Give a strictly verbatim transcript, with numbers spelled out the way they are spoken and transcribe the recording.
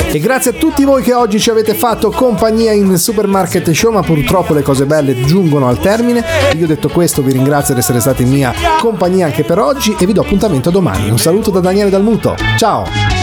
E grazie a tutti voi che oggi ci avete fatto compagnia in Supermarket Show, ma purtroppo le cose belle giungono al termine. Io detto questo vi ringrazio di essere stati in mia compagnia anche per oggi e vi do appuntamento domani. Un saluto da Daniele Dalmuto, ciao!